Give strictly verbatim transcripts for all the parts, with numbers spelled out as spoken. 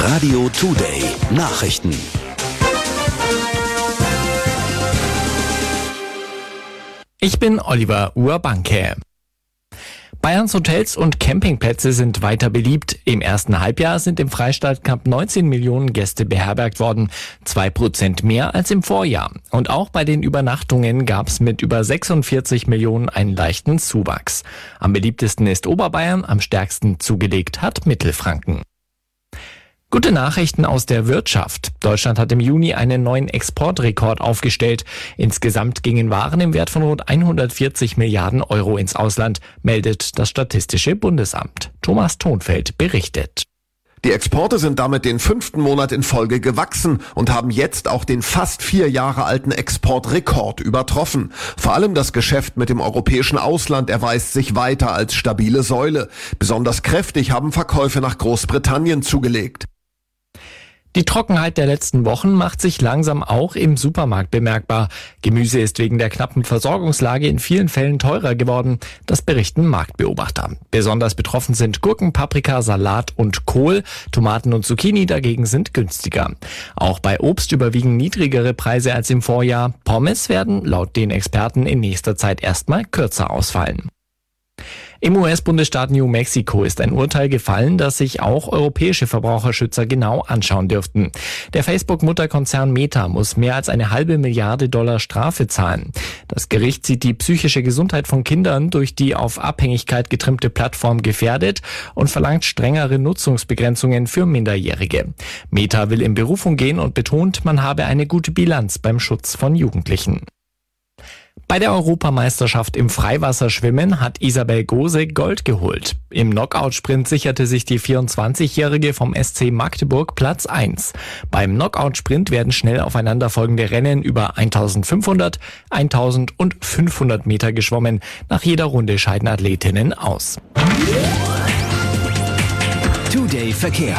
Radio Today Nachrichten. Ich bin Oliver Urbanke. Bayerns Hotels und Campingplätze sind weiter beliebt. Im ersten Halbjahr sind im Freistaat knapp neunzehn Millionen Gäste beherbergt worden, zwei Prozent mehr als im Vorjahr. Und auch bei den Übernachtungen gab es mit über sechsundvierzig Millionen einen leichten Zuwachs. Am beliebtesten ist Oberbayern, am stärksten zugelegt hat Mittelfranken. Gute Nachrichten aus der Wirtschaft. Deutschland hat im Juni einen neuen Exportrekord aufgestellt. Insgesamt gingen Waren im Wert von rund hundertvierzig Milliarden Euro ins Ausland, meldet das Statistische Bundesamt. Thomas Thonfeld berichtet. Die Exporte sind damit den fünften Monat in Folge gewachsen und haben jetzt auch den fast vier Jahre alten Exportrekord übertroffen. Vor allem das Geschäft mit dem europäischen Ausland erweist sich weiter als stabile Säule. Besonders kräftig haben Verkäufe nach Großbritannien zugelegt. Die Trockenheit der letzten Wochen macht sich langsam auch im Supermarkt bemerkbar. Gemüse ist wegen der knappen Versorgungslage in vielen Fällen teurer geworden. Das berichten Marktbeobachter. Besonders betroffen sind Gurken, Paprika, Salat und Kohl. Tomaten und Zucchini dagegen sind günstiger. Auch bei Obst überwiegen niedrigere Preise als im Vorjahr. Pommes werden laut den Experten in nächster Zeit erstmal kürzer ausfallen. Im U S-Bundesstaat New Mexico ist ein Urteil gefallen, das sich auch europäische Verbraucherschützer genau anschauen dürften. Der Facebook-Mutterkonzern Meta muss mehr als eine halbe Milliarde Dollar Strafe zahlen. Das Gericht sieht die psychische Gesundheit von Kindern durch die auf Abhängigkeit getrimmte Plattform gefährdet und verlangt strengere Nutzungsbegrenzungen für Minderjährige. Meta will in Berufung gehen und betont, man habe eine gute Bilanz beim Schutz von Jugendlichen. Bei der Europameisterschaft im Freiwasserschwimmen hat Isabel Gose Gold geholt. Im Knockout-Sprint sicherte sich die vierundzwanzigjährige vom S C Magdeburg Platz eins. Beim Knockout-Sprint werden schnell aufeinanderfolgende Rennen über eintausendfünfhundert, eintausend und fünfhundert Meter geschwommen. Nach jeder Runde scheiden Athletinnen aus. Today Verkehr.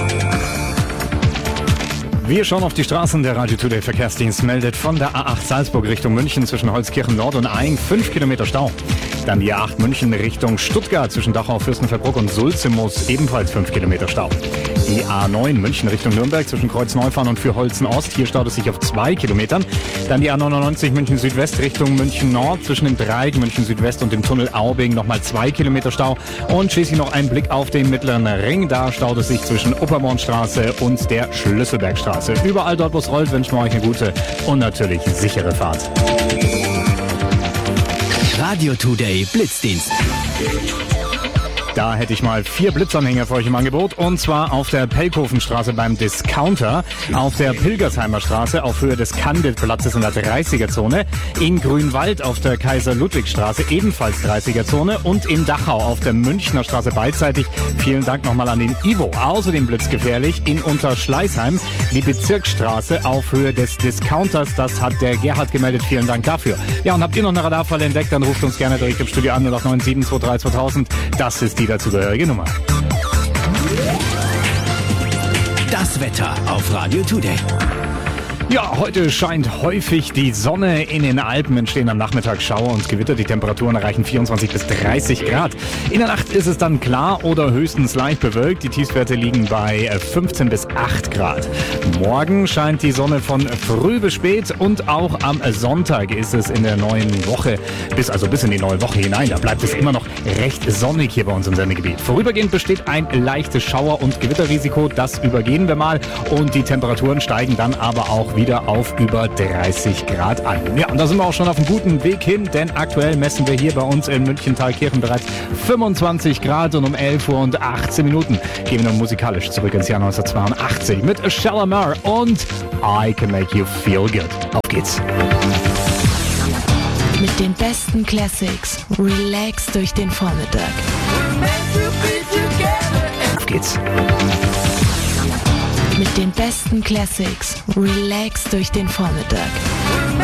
Wir schauen auf die Straßen. Der Radio Today Verkehrsdienst meldet von der A acht Salzburg Richtung München zwischen Holzkirchen Nord und Aing fünf Kilometer Stau. Dann die A acht München Richtung Stuttgart zwischen Dachau, Fürstenfeldbruck und Sulzimoos ebenfalls fünf Kilometer Stau. Die A neun München Richtung Nürnberg zwischen Kreuzneufahren und Fürholzen Ost. Hier staut es sich auf zwei Kilometern. Dann die A neunundneunzig München Südwest Richtung München Nord zwischen dem Dreieck München Südwest und dem Tunnel Aubing nochmal zwei Kilometer Stau. Und schließlich noch ein Blick auf den Mittleren Ring. Da staut es sich zwischen Upperbornstraße und der Schlüsselbergstraße. Überall dort, wo es rollt, wünschen wir euch eine gute und natürlich sichere Fahrt. Radio Today Blitzdienst. Da hätte ich mal vier Blitzanhänger für euch im Angebot. Und zwar auf der Pelkhofenstraße beim Discounter, auf der Pilgersheimer Straße auf Höhe des Candid-Platzes in der dreißiger-Zone, in Grünwald auf der Kaiser-Ludwig-Straße ebenfalls dreißiger-Zone und in Dachau auf der Münchner Straße beidseitig. Vielen Dank nochmal an den Ivo. Außerdem blitzgefährlich in Unterschleißheim die Bezirksstraße auf Höhe des Discounters. Das hat der Gerhard gemeldet. Vielen Dank dafür. Ja, und habt ihr noch eine Radarfalle entdeckt, dann ruft uns gerne direkt im Studio an null acht neun sieben zwei drei zweitausend. Das ist die dazugehörige Nummer. Das Wetter auf Radio Today. Ja, heute scheint häufig die Sonne. In den Alpen entstehen am Nachmittag Schauer und Gewitter. Die Temperaturen erreichen vierundzwanzig bis dreißig Grad. In der Nacht ist es dann klar oder höchstens leicht bewölkt. Die Tiefstwerte liegen bei fünfzehn bis acht Grad. Morgen scheint die Sonne von früh bis spät und auch am Sonntag ist es in der neuen Woche, bis also bis in die neue Woche hinein. Da bleibt es immer noch recht sonnig hier bei uns im Sendegebiet. Vorübergehend besteht ein leichtes Schauer- und Gewitterrisiko. Das übergehen wir mal und die Temperaturen steigen dann aber auch wieder auf über dreißig Grad an. Ja, und da sind wir auch schon auf einem guten Weg hin, denn aktuell messen wir hier bei uns in München-Thalkirchen bereits fünfundzwanzig Grad und um elf Uhr und achtzehn Minuten gehen wir dann musikalisch zurück ins Jahr neunzehnhundertzweiundachtzig mit Shalamar und I Can Make You Feel Good. Auf geht's! Mit den besten Classics, relax durch den Vormittag. Auf geht's! Mit den besten Classics, relax durch den Vormittag.